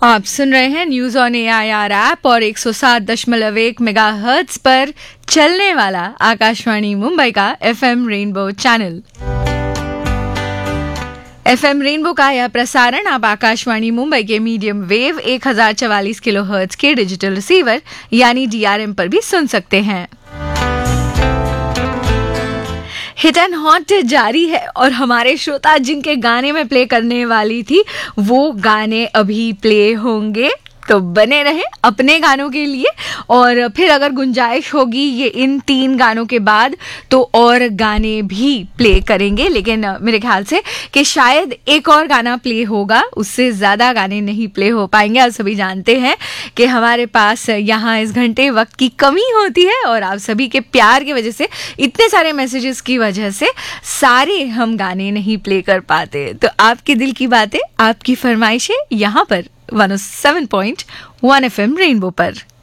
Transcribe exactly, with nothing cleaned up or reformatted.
आप सुन रहे हैं news on A I R app और एक सौ सात दशमलव एक मेगाहर्ट्ज पर चलने वाला आकाशवाणी मुंबई का F M rainbow channel. F M rainbow का यह प्रसारण आप आकाशवाणी मुंबई के मीडियम वेव एक हजार चवालीस किलो हर्ट्ज के डिजिटल रिसीवर यानी डी आर एम पर भी सुन सकते हैं। हिट एंड हॉट जारी है और हमारे श्रोता जिनके गाने में प्ले करने वाली थी वो गाने अभी प्ले होंगे, तो बने रहे अपने गानों के लिए। और फिर अगर गुंजाइश होगी ये इन तीन गानों के बाद तो और गाने भी प्ले करेंगे, लेकिन मेरे ख्याल से कि शायद एक और गाना प्ले होगा, उससे ज़्यादा गाने नहीं प्ले हो पाएंगे। आप सभी जानते हैं कि हमारे पास यहाँ इस घंटे वक्त की कमी होती है और आप सभी के प्यार की वजह से, इतने सारे मैसेजेस की वजह से सारे हम गाने नहीं प्ले कर पाते। तो आपके दिल की बातें, आपकी फरमाइशें यहाँ पर one O seven point one F M rainbow पर।